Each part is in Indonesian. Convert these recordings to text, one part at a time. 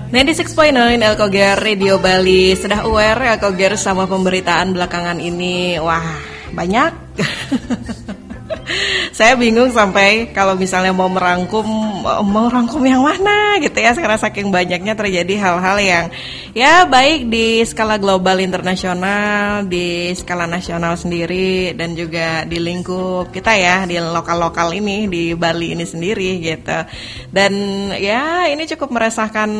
96.9 Elkoger Radio Bali. Sudah aware Elkoger sama pemberitaan belakangan ini? Wah, banyak. Saya bingung sampai kalau misalnya mau merangkum yang mana gitu ya. Karena saking banyaknya terjadi hal-hal yang ya baik di skala global internasional, di skala nasional sendiri, dan juga di lingkup kita ya, di lokal-lokal ini, di Bali ini sendiri gitu. Dan ya ini cukup meresahkan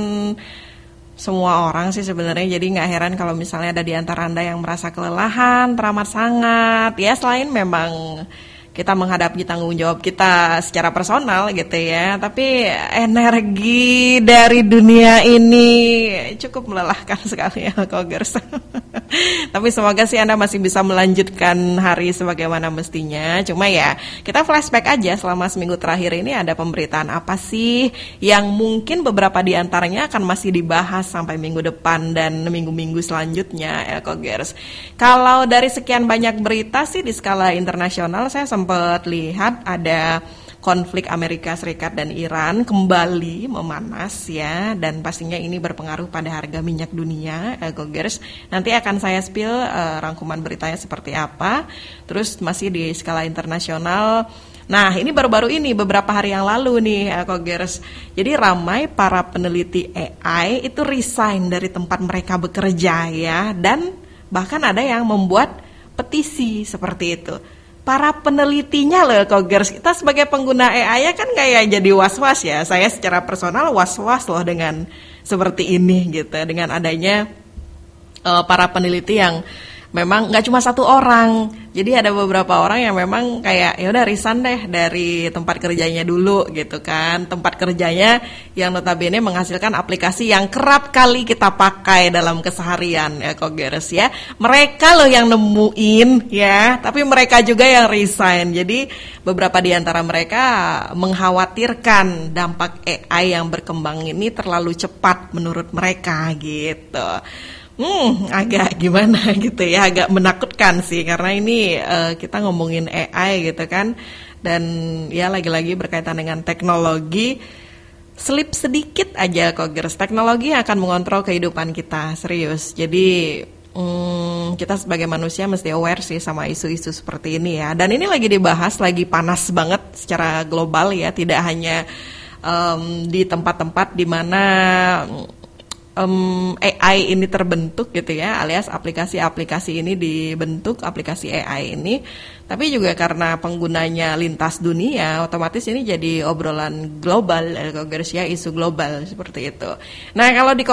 semua orang sih sebenarnya. Jadi nggak heran kalau misalnya ada di antara Anda yang merasa kelelahan, teramat sangat. Ya selain memang kita menghadapi tanggung jawab kita secara personal gitu ya, tapi energi dari dunia ini cukup melelahkan sekali ya Kogers. Tapi semoga sih Anda masih bisa melanjutkan hari sebagaimana mestinya. Cuma ya kita flashback aja selama seminggu terakhir ini ada pemberitaan apa sih yang mungkin beberapa di antaranya akan masih dibahas sampai minggu depan dan minggu-minggu selanjutnya ya Kogers. Kalau dari sekian banyak berita sih di skala internasional, saya sempat lihat ada konflik Amerika Serikat dan Iran kembali memanas ya, dan pastinya ini berpengaruh pada harga minyak dunia, Gogers. Nanti akan saya spill rangkuman beritanya seperti apa. Terus masih di skala internasional. Nah, ini baru-baru ini beberapa hari yang lalu nih, Gogers. Jadi ramai para peneliti AI itu resign dari tempat mereka bekerja ya, dan bahkan ada yang membuat petisi seperti itu. Para penelitinya loh Kogers, kita sebagai pengguna AI kan kayak jadi was-was ya. Saya secara personal was-was loh dengan seperti ini gitu, dengan adanya para peneliti yang memang nggak cuma satu orang. Jadi ada beberapa orang yang memang kayak ya udah resign deh dari tempat kerjanya dulu gitu kan. Tempat kerjanya yang notabene menghasilkan aplikasi yang kerap kali kita pakai dalam keseharian ya Kogers ya. Mereka loh yang nemuin ya, tapi mereka juga yang resign. Jadi beberapa di antara mereka mengkhawatirkan dampak AI yang berkembang ini terlalu cepat menurut mereka gitu. Agak gimana gitu ya, agak menakutkan sih karena ini kita ngomongin AI gitu kan, dan ya lagi-lagi berkaitan dengan teknologi. Slip sedikit aja Kogers, teknologi akan mengontrol kehidupan kita serius. Jadi kita sebagai manusia mesti aware sih sama isu-isu seperti ini ya. Dan ini lagi dibahas, lagi panas banget secara global ya, tidak hanya di tempat-tempat di mana AI ini terbentuk gitu ya, alias aplikasi-aplikasi ini dibentuk, aplikasi AI ini, tapi juga karena penggunanya lintas dunia, otomatis ini jadi obrolan global, ya, isu global seperti itu. Nah kalau di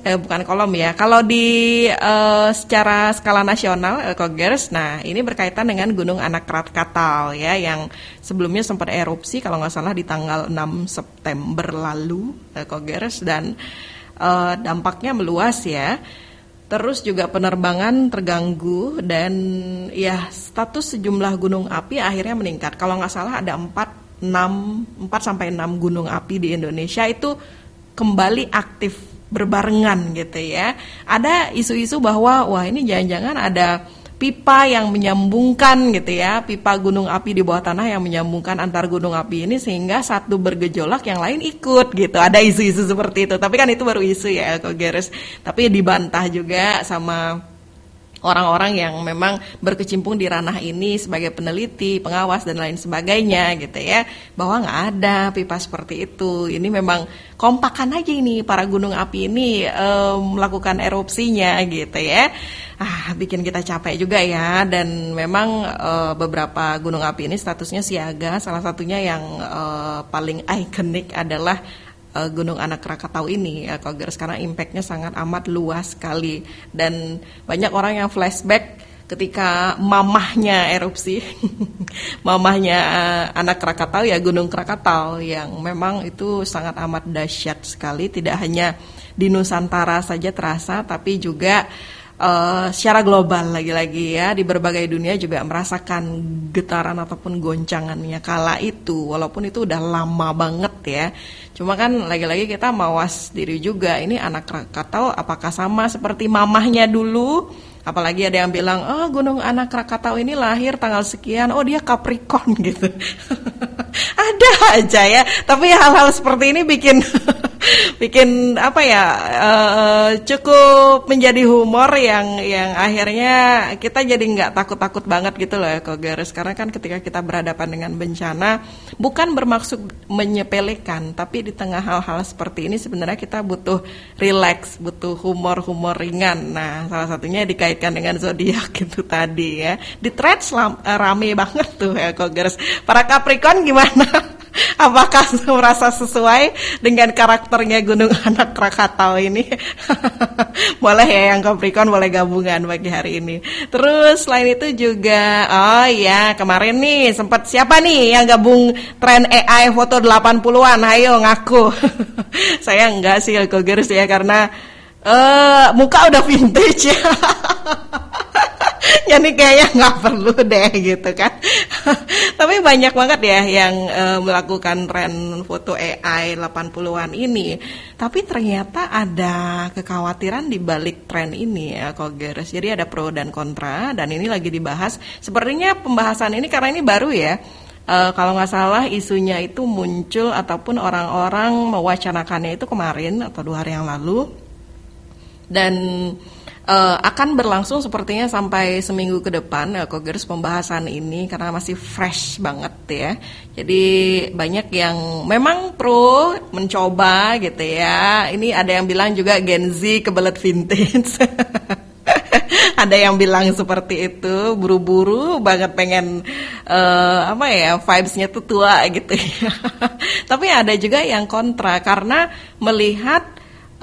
kalau di secara skala nasional, Kogers, nah ini berkaitan dengan Gunung Anak Krakatau ya, yang sebelumnya sempat erupsi kalau nggak salah di tanggal 6 September lalu, Kogers, dan dampaknya meluas ya. Terus juga penerbangan terganggu dan ya status sejumlah gunung api akhirnya meningkat. Kalau nggak salah ada 4 sampai 6 gunung api di Indonesia itu kembali aktif berbarengan gitu ya. Ada isu-isu bahwa wah ini jangan-jangan ada pipa yang menyambungkan gitu ya, pipa gunung api di bawah tanah yang menyambungkan antar gunung api ini sehingga satu bergejolak yang lain ikut gitu. Ada isu-isu seperti itu, tapi kan itu baru isu ya Kogers. Tapi dibantah juga sama orang-orang yang memang berkecimpung di ranah ini sebagai peneliti, pengawas dan lain sebagainya gitu ya, bahwa nggak ada pipa seperti itu. Ini memang kompakan aja ini para gunung api ini melakukan erupsinya gitu ya. Bikin kita capek juga ya. Dan memang beberapa gunung api ini statusnya siaga. Salah satunya yang paling ikonik adalah Gunung Anak Krakatau ini ya Kogers, karena impactnya sangat amat luas sekali. Dan banyak orang yang flashback ketika mamahnya erupsi mamahnya Anak Krakatau ya Gunung Krakatau, yang memang itu sangat amat dahsyat sekali. Tidak hanya di Nusantara saja terasa, tapi juga secara global lagi-lagi ya, di berbagai dunia juga merasakan getaran ataupun goncangannya kala itu, walaupun itu udah lama banget ya. Cuma kan lagi-lagi kita mawas diri juga, ini Anak Krakatau apakah sama seperti mamahnya dulu? Apalagi ada yang bilang, Gunung Anak Krakatau ini lahir tanggal sekian, dia Capricorn gitu. Ada aja ya, tapi hal-hal seperti ini bikin bikin apa ya, cukup menjadi humor yang akhirnya kita jadi nggak takut-takut banget gitu loh ya Kogeres, karena kan ketika kita berhadapan dengan bencana bukan bermaksud menyepelekan, tapi di tengah hal-hal seperti ini sebenarnya kita butuh relax, butuh humor ringan. Nah, salah satunya dikaitkan dengan zodiak gitu tadi ya. Di threads rame banget tuh ya Kogeres. Para Capricorn gimana? Apakah merasa sesuai dengan karakternya Gunung Anak Krakatau ini? Boleh ya yang Capricorn, boleh gabungan pagi hari ini. Terus selain itu juga, oh ya kemarin nih sempat siapa nih yang gabung tren AI foto 80-an? Ayo ngaku. Saya enggak sih Kogeres ya, karena muka udah vintage ya. Jadi kayaknya nggak perlu deh gitu kan. Tapi banyak banget ya yang melakukan tren foto AI 80-an ini. Tapi ternyata ada kekhawatiran di balik tren ini ya Kogeres. Jadi ada pro dan kontra, dan ini lagi dibahas. Sepertinya pembahasan ini karena ini baru ya. Kalau nggak salah isunya itu muncul ataupun orang-orang mewacanakannya itu kemarin atau 2 hari yang lalu. Dan akan berlangsung sepertinya sampai seminggu ke depan ya Kogeres pembahasan ini, karena masih fresh banget ya. Jadi banyak yang memang pro mencoba gitu ya. Ini ada yang bilang juga Gen Z kebelet vintage. Ada yang bilang seperti itu, buru-buru banget pengen vibes-nya tuh tua gitu ya. Tapi ada juga yang kontra karena melihat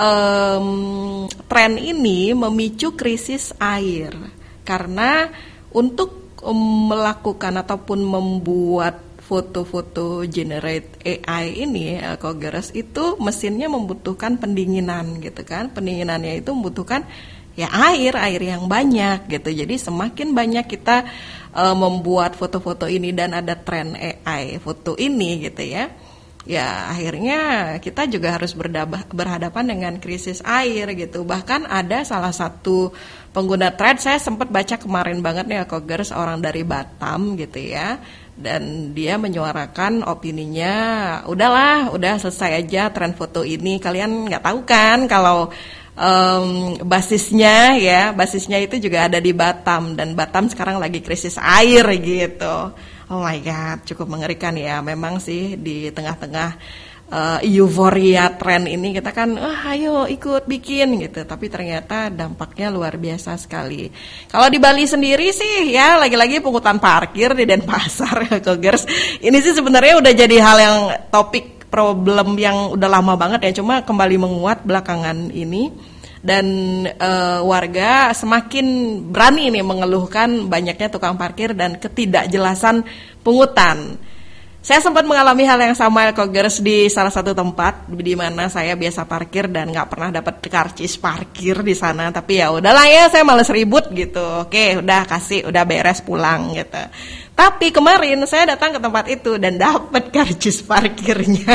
tren ini memicu krisis air, karena untuk melakukan ataupun membuat foto-foto generate AI ini Kogeres itu mesinnya membutuhkan pendinginan gitu kan. Pendinginannya itu membutuhkan ya air yang banyak gitu. Jadi semakin banyak kita membuat foto-foto ini dan ada tren AI foto ini gitu ya. Ya akhirnya kita juga harus berhadapan dengan krisis air gitu. Bahkan ada salah satu pengguna thread, saya sempat baca kemarin banget nih Kogeres, orang dari Batam gitu ya. Dan dia menyuarakan opininya, udah selesai aja tren foto ini. Kalian nggak tahu kan kalau basisnya itu juga ada di Batam, dan Batam sekarang lagi krisis air gitu. Oh my god, cukup mengerikan ya. Memang sih di tengah-tengah euforia tren ini kita kan ayo ikut bikin gitu, tapi ternyata dampaknya luar biasa sekali. Kalau di Bali sendiri sih ya lagi-lagi pungutan parkir di Denpasar ya Kogeres. Ini sih sebenarnya udah jadi hal yang topik problem yang udah lama banget ya, cuma kembali menguat belakangan ini. Dan warga semakin berani nih mengeluhkan banyaknya tukang parkir dan ketidakjelasan pungutan. Saya sempat mengalami hal yang sama Kogeres di salah satu tempat di mana saya biasa parkir dan nggak pernah dapat karcis parkir di sana. Tapi ya udahlah ya, saya males ribut gitu. Oke, udah beres pulang gitu. Tapi kemarin saya datang ke tempat itu dan dapat karcis parkirnya.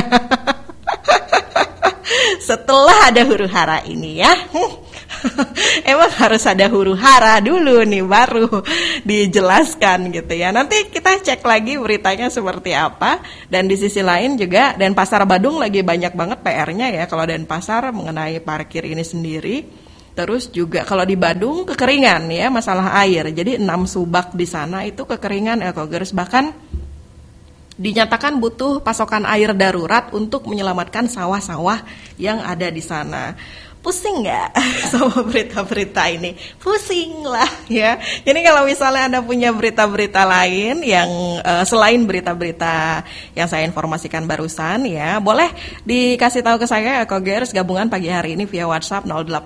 Setelah ada huru hara ini ya. Emang harus ada huru hara dulu nih baru dijelaskan gitu ya. Nanti kita cek lagi beritanya seperti apa. Dan di sisi lain juga Denpasar Badung lagi banyak banget PR-nya ya kalau Denpasar mengenai parkir ini sendiri. Terus juga kalau di Badung kekeringan ya, masalah air. Jadi 6 subak di sana itu kekeringan ya Kogeres, bahkan dinyatakan butuh pasokan air darurat untuk menyelamatkan sawah-sawah yang ada di sana. Pusing nggak sama berita-berita ini? Pusing lah ya. Jadi kalau misalnya Anda punya berita-berita lain yang selain berita-berita yang saya informasikan barusan ya, boleh dikasih tahu ke saya Kogeres gabungan pagi hari ini via WhatsApp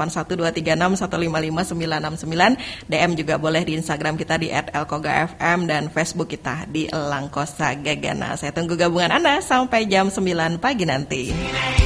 081236155969. DM juga boleh di Instagram kita di @elkogafm dan Facebook kita di Elangkosa Gagana. Saya tunggu gabungan Anda sampai jam 9 pagi nanti.